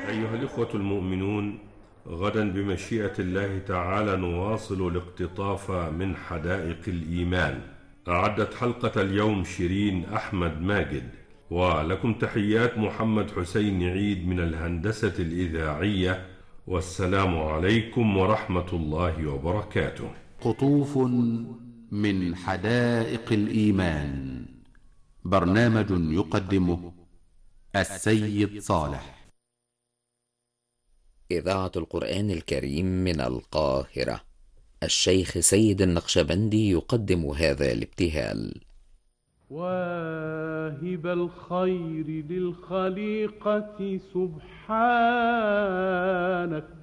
أيها الإخوة المؤمنون، غدا بمشيئة الله تعالى نواصل الاقتطاف من حدائق الإيمان. أعدت حلقة اليوم شيرين أحمد ماجد، ولكم تحيات محمد حسين عيد من الهندسة الإذاعية، والسلام عليكم ورحمة الله وبركاته. قطوف من حدائق الإيمان، برنامج يقدمه السيد صالح. إذاعة القرآن الكريم من القاهرة، الشيخ سيد النقشبندي يقدم هذا الابتهال. واهب الخير للخليقة سبحانك،